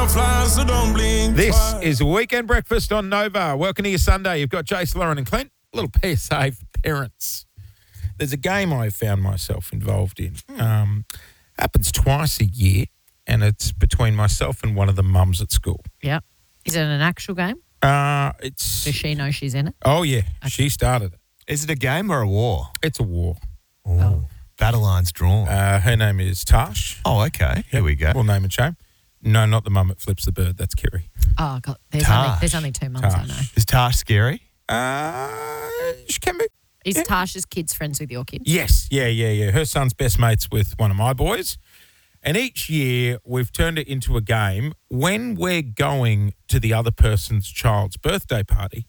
This is Weekend Breakfast on Nova. Welcome to your Sunday. You've got Jace, Lauren and Clint. A little PSA for parents. There's a game I found myself involved in. Happens twice a year, and it's between myself and one of the mums at school. Yeah. Is it an actual game? Does she know she's in it? Oh, yeah. Okay. She started it. Is it a game or a war? It's a war. Oh. Battle lines drawn. Her name is Tash. Oh, okay. Here we go. We'll name and shame. No, not the mum that flips the bird. That's Kerry. Oh, God. There's only 2 months, I know. Is Tash scary? She can be. Is Tash's kids friends with your kids? Yes. Yeah. Her son's best mates with one of my boys. And each year we've turned it into a game. When we're going to the other person's child's birthday party,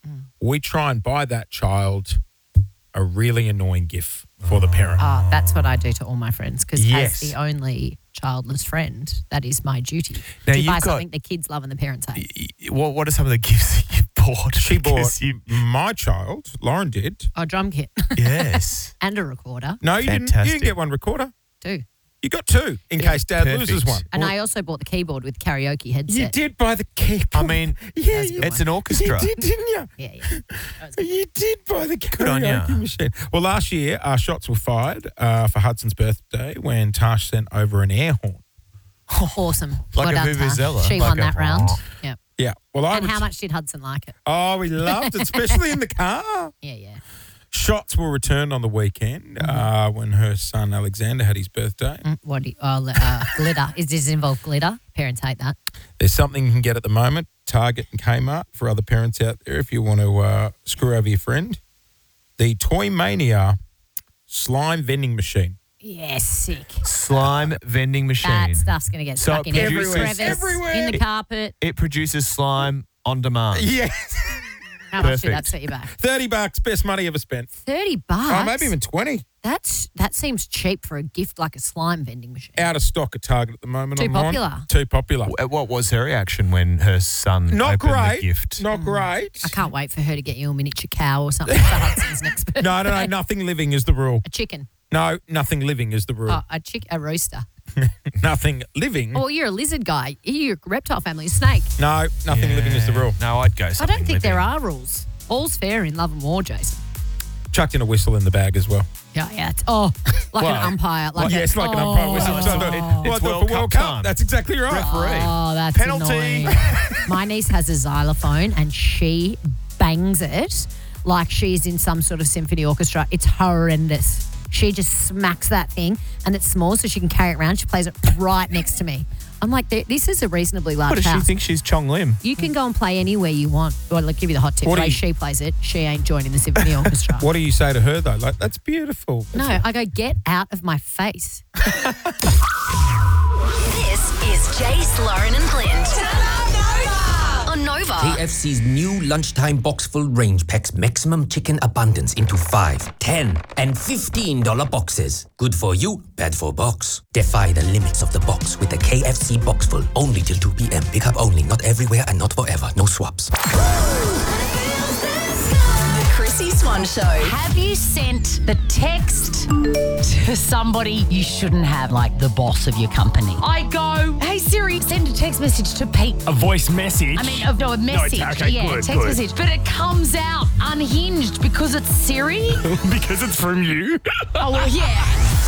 we try and buy that child a really annoying gift for the parent. That's what I do to all my friends because Yes. as the only childless friend, that is my duty. Now to you've buy got- something the kids love and the parents hate. What are some of the gifts that you bought? She Because bought my child, Lauren did. A drum kit Yes. and a recorder. No, you didn't. You Fantastic. didn't get one recorder. Too. You got two in case Dad Perfect. loses one. And I also bought the keyboard with karaoke headset. You did buy the keyboard. I mean, yeah, That's a good it's an orchestra. You did, didn't you? Yeah. That was good. You did buy the on ya. karaoke machine. Well, last year, shots were fired for Hudson's birthday when Tash sent over an air horn. Awesome. Like well a done, Tash. vuvuzela. She Like won a- that round. Yeah. Yeah. Well, And how much did Hudson like it? Oh, we loved it, especially in the car. Yeah. Shots were returned on the weekend when her son Alexander had his birthday. What do you, glitter. Does this involve glitter? Parents hate that. There's something you can get at the moment, Target and Kmart, for other parents out there if you want to screw over your friend. The Toy Mania slime vending machine. Yeah, sick. Slime vending machine. That stuff's going to get So stuck it in every produces- crevice, Everywhere. in the carpet. It produces slime on demand. Yes. How much did that Perfect. set you back? $30, best money ever spent. $30. Oh, maybe even 20. That seems cheap for a gift like a slime vending machine. Out of stock at Target at the moment. Too online. popular. Too popular. What was her reaction when her son Not opened great. the gift? Not great. I can't wait for her to get you a miniature cow or something for Hudson's next birthday. No. Nothing living is the rule. A chicken. No, nothing living is the rule. Oh, a rooster. Nothing living. Oh, you're a lizard guy. You're a reptile family, snake. No, nothing living is the rule. No, I'd go I something don't think living. there are rules. All's fair in love and war, Jason. Chucked in a whistle in the bag as well. Yeah. Like Well, an umpire. Like Yes, like an umpire whistle. Oh. So I thought, It's for World Cup time. That's exactly right. Referee. Oh, that's Penalty. annoying. My niece has a xylophone and she bangs it like she's in some sort of symphony orchestra. It's horrendous. She just smacks that thing and it's small so she can carry it around. She plays it right next to me. I'm like, this is a reasonably large What does she house. think? She's Chong Lim. You can go and play anywhere you want. Well, I'll give you the hot tip. What The do way you- she plays it, she ain't joining the symphony orchestra. What do you say to her, though? Like, that's beautiful. No, I go, get out of my face. This is Jace, Lauren and Clint. On Nova. KFC's new lunchtime box full range packs maximum chicken abundance into 5, 10, and $15 boxes. Good for you, bad for box. Defy the limits of the box with the KFC box full. Only till 2 p.m. Pick up only, not everywhere and not forever. No swaps. The Chrissy Swan Show. Have you sent the text to somebody you shouldn't have, like the boss of your company? I go, hey Siri, send a text message to Pete. A voice message? I mean, no, a message. okay, yeah, good, text good. message. But it comes out unhinged because it's Siri. Because it's from you? Oh, well, yeah.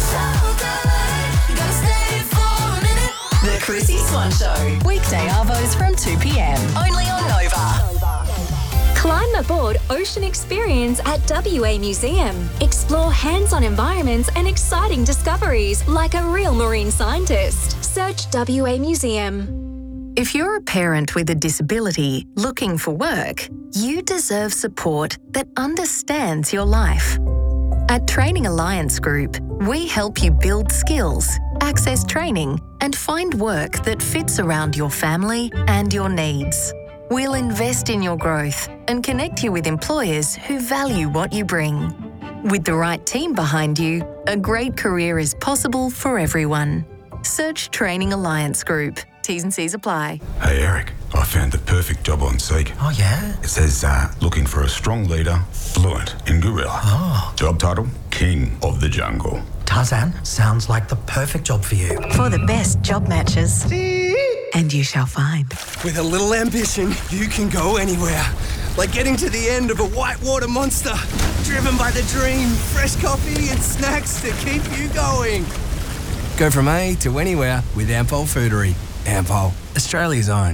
The Chrissy Swan Show. Weekday arvos from 2 p.m. Only on Nova. Climb aboard Ocean Experience at WA Museum. Explore hands-on environments and exciting discoveries like a real marine scientist. Search WA Museum. If you're a parent with a disability looking for work, you deserve support that understands your life. At Training Alliance Group, we help you build skills, access training, and find work that fits around your family and your needs. We'll invest in your growth and connect you with employers who value what you bring. With the right team behind you, a great career is possible for everyone. Search Training Alliance Group. T's and C's apply. Hey Eric, I found the perfect job on Seek. Oh, yeah? It says looking for a strong leader, fluent in gorilla. Oh. Job title, King of the Jungle. Tarzan sounds like the perfect job for you. For the best job matches, and you shall find. With a little ambition, you can go anywhere. Like getting to the end of a whitewater monster. Driven by the dream, fresh coffee and snacks to keep you going. Go from A to anywhere with Ampol Foodery. Ampol, Australia's own.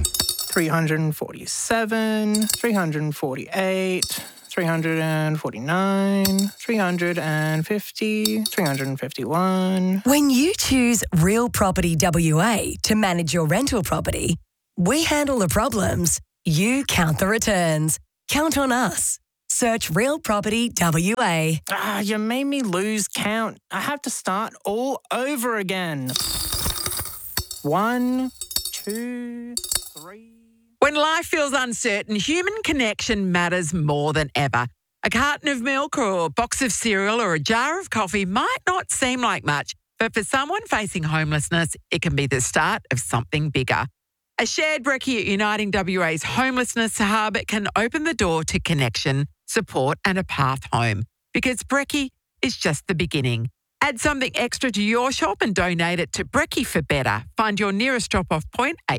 347, 348, 349, 350, 351. When you choose Real Property WA to manage your rental property, we handle the problems, you count the returns. Count on us. Search Real Property WA. You made me lose count. I have to start all over again. 1, 2, 3. When life feels uncertain, human connection matters more than ever. A carton of milk or a box of cereal or a jar of coffee might not seem like much, but for someone facing homelessness, it can be the start of something bigger. A shared brekkie at Uniting WA's Homelessness Hub can open the door to connection, support and a path home. Because brekkie is just the beginning. Add something extra to your shop and donate it to Brekkie for Better. Find your nearest drop-off point at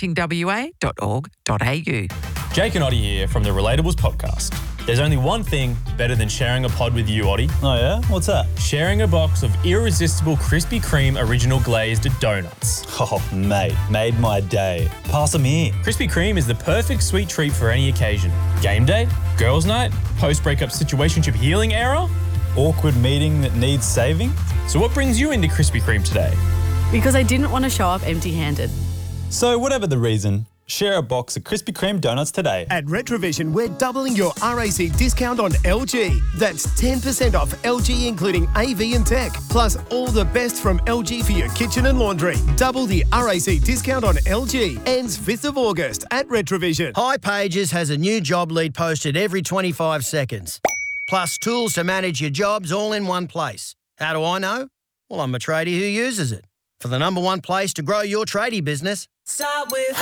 unitingwa.org.au. Jake and Oddie here from the Relatables podcast. There's only one thing better than sharing a pod with you, Oddie. Oh yeah? What's that? Sharing a box of irresistible Krispy Kreme original glazed donuts. Oh, mate, made my day. Pass them here. Krispy Kreme is the perfect sweet treat for any occasion. Game day, girls' night, post-breakup situationship healing era, awkward meeting that needs saving. So what brings you into Krispy Kreme today? Because I didn't want to show up empty-handed. So whatever the reason, share a box of Krispy Kreme donuts today. At Retrovision, we're doubling your RAC discount on LG. That's 10% off LG, including AV and tech, plus all the best from LG for your kitchen and laundry. Double the RAC discount on LG. Ends 5th of August at Retrovision. hipages has a new job lead posted every 25 seconds. Plus tools to manage your jobs all in one place. How do I know? Well, I'm a tradie who uses it. For the number one place to grow your tradie business, start with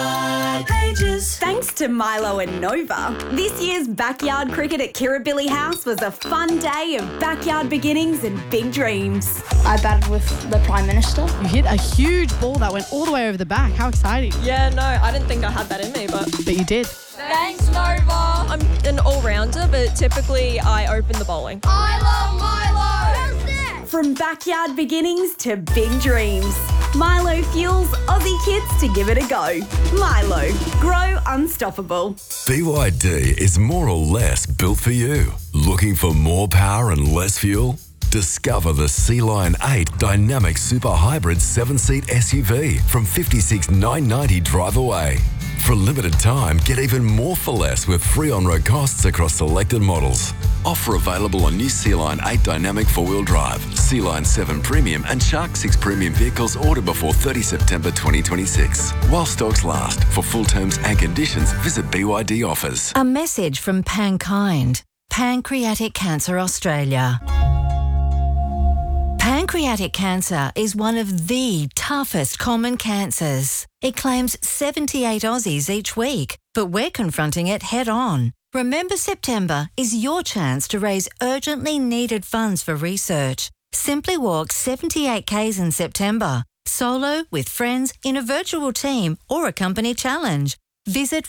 hipages. Thanks to Milo and Nova, this year's backyard cricket at Kirribilli House was a fun day of backyard beginnings and big dreams. I batted with the Prime Minister. You hit a huge ball that went all the way over the back. How exciting. Yeah, no, I didn't think I had that in me, but you did. Thanks, Nova. I'm an all-rounder, but typically I open the bowling. I love Milo! From backyard beginnings to big dreams, Milo fuels Aussie kids to give it a go. Milo, grow unstoppable. BYD is more or less built for you. Looking for more power and less fuel? Discover the Sea-Lion 8 Dynamic Super Hybrid 7-seat SUV from $56,990 drive away. For a limited time, get even more for less with free on-road costs across selected models. Offer available on new Sea-Lion 8 Dynamic 4-wheel drive, Sea-Lion 7 Premium and Shark 6 Premium vehicles ordered before 30 September 2026. While stocks last. For full terms and conditions, visit BYD offers. A message from Pankind, Pancreatic Cancer Australia. Pancreatic cancer is one of the toughest common cancers. It claims 78 Aussies each week, but we're confronting it head on. Remember September is your chance to raise urgently needed funds for research. Simply walk 78 Ks in September, solo, with friends, in a virtual team or a company challenge. Visit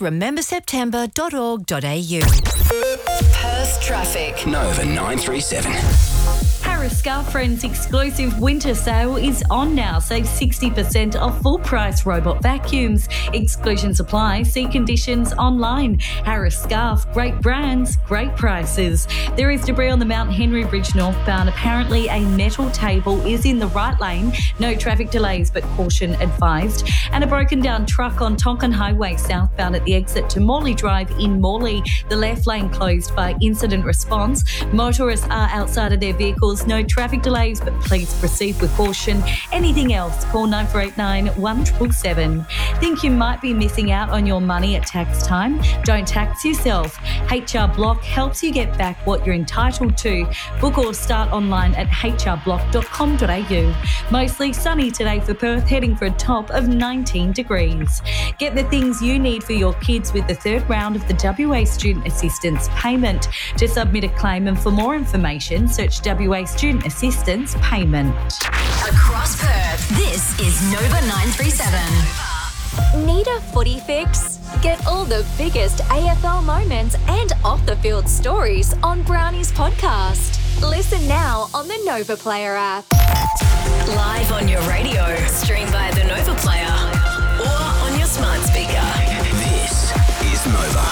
rememberseptember.org.au. Perth traffic. Nova 937. Harris Scarf Friends exclusive winter sale is on now. Save 60% off full price robot vacuums. Exclusions apply. See conditions online. Harris Scarf, great brands, great prices. There is debris on the Mount Henry Bridge northbound. Apparently a metal table is in the right lane. No traffic delays, but caution advised. And a broken down truck on Tonkin Highway southbound at the exit to Morley Drive in Morley. The left lane closed by incident response. Motorists are outside of their vehicles. No traffic delays, but please proceed with caution. Anything else, call 9489 1777. Think you might be missing out on your money at tax time? Don't tax yourself. HR Block helps you get back what you're entitled to. Book or start online at hrblock.com.au. Mostly sunny today for Perth, heading for a top of 19 degrees. Get the things you need for your kids with the third round of the WA Student Assistance Payment. To submit a claim and for more information, search WA Student Assistance Payment. Across Perth, this is Nova 937. Need a footy fix? Get all the biggest AFL moments and off-the-field stories on Brownie's podcast. Listen now on the Nova Player app. Live on your radio, stream via the Nova Player, or on your smart speaker. This is Nova.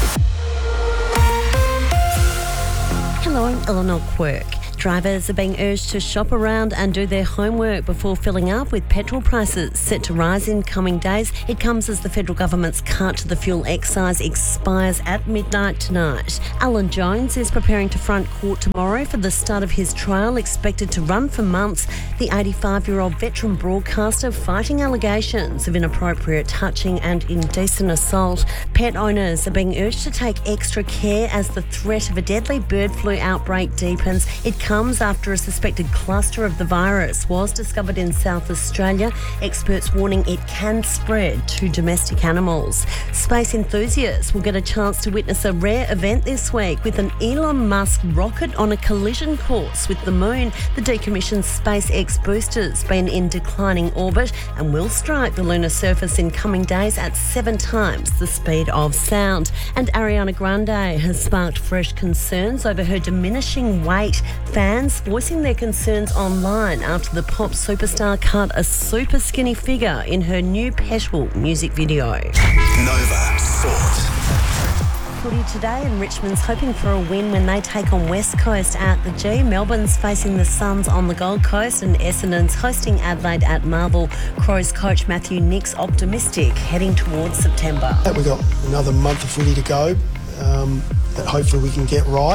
Hello, I'm Eleanor Quirk. Drivers are being urged to shop around and do their homework before filling up, with petrol prices set to rise in coming days. It comes as the federal government's cut to the fuel excise expires at midnight tonight. Alan Jones is preparing to front court tomorrow for the start of his trial, expected to run for months. The 85-year-old veteran broadcaster fighting allegations of inappropriate touching and indecent assault. Pet owners are being urged to take extra care as the threat of a deadly bird flu outbreak deepens. It comes after a suspected cluster of the virus was discovered in South Australia. Experts warning it can spread to domestic animals. Space enthusiasts will get a chance to witness a rare event this week with an Elon Musk rocket on a collision course with the moon. The decommissioned SpaceX booster's been in declining orbit and will strike the lunar surface in coming days at 7 times the speed of sound. And Ariana Grande has sparked fresh concerns over her diminishing weight. Fans voicing their concerns online after the pop superstar cut a super skinny figure in her new Petal music video. Nova Sport. Footy today, and Richmond's hoping for a win when they take on West Coast at the G. Melbourne's facing the Suns on the Gold Coast, and Essendon's hosting Adelaide at Marvel. Crows coach Matthew Nicks optimistic heading towards September. We've got another month of footy to go that hopefully we can get right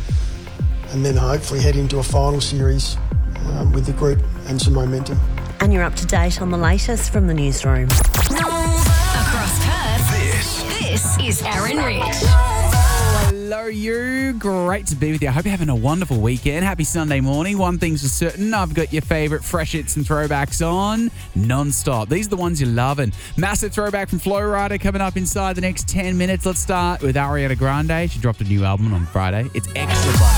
and then hopefully head into a final series with the group and some momentum. And you're up to date on the latest from the newsroom. Across Perth, this is Aaron Rich. Hello, you. Great to be with you. I hope you're having a wonderful weekend. Happy Sunday morning. One thing's for certain, I've got your favourite fresh hits and throwbacks on non-stop. These are the ones you're loving. Massive throwback from Flow Rider coming up inside the next 10 minutes. Let's start with Ariana Grande. She dropped a new album on Friday. It's Extra Butter.